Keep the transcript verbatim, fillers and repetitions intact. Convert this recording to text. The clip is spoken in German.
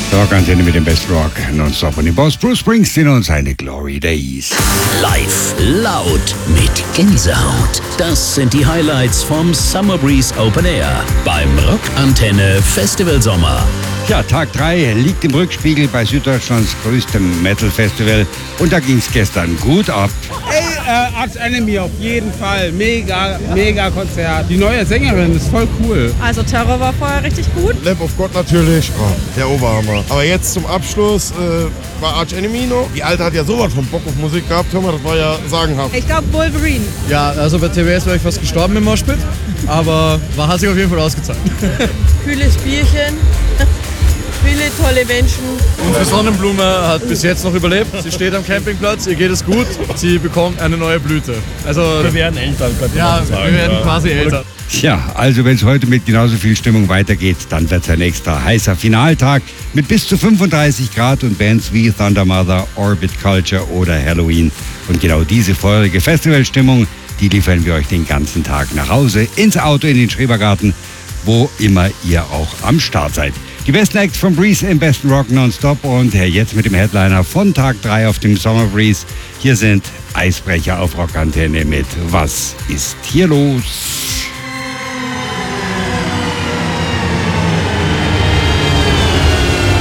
Rockantenne mit dem Best Rock nonstop und dem Boss Bruce Springsteen und seine Glory Days. Live, laut, mit Gänsehaut. Das sind die Highlights vom Summer Breeze Open Air beim Rockantenne Festival Sommer. Ja, Tag drei liegt im Rückspiegel bei Süddeutschlands größtem Metal-Festival und da ging es gestern gut ab. Ey, äh, Arch Enemy auf jeden Fall. Mega, mega Konzert. Die neue Sängerin ist voll cool. Also Terror war vorher richtig gut. Lamb of God natürlich, oh, der Oberhammer. Aber jetzt zum Abschluss äh, war Arch Enemy noch. Die Alte hat ja sowas von Bock auf Musik gehabt. Hör mal, das war ja sagenhaft. Ich glaube Wolverine. Ja, also bei T W S wäre ich fast gestorben im Moshpit, aber war, hat sich auf jeden Fall ausgezahlt. Kühles Bierchen. Viele tolle Menschen. Unsere Sonnenblume hat bis jetzt noch überlebt. Sie steht am Campingplatz, ihr geht es gut. Sie bekommt eine neue Blüte. Also wir werden Eltern, könnte ja, man sagen. wir werden ja. quasi Eltern. Tja, also wenn es heute mit genauso viel Stimmung weitergeht, dann wird es ein extra heißer Finaltag mit bis zu fünfunddreißig Grad und Bands wie Thunder Mother, Orbit Culture oder Halloween. Und genau diese feurige Festivalstimmung, die liefern wir euch den ganzen Tag nach Hause, ins Auto, in den Schrebergarten, wo immer ihr auch am Start seid. Die besten Acts von Breeze im besten Rock nonstop und jetzt mit dem Headliner von Tag drei auf dem Summer Breeze. Hier sind Eisbrecher auf Rockantenne mit Was ist hier los?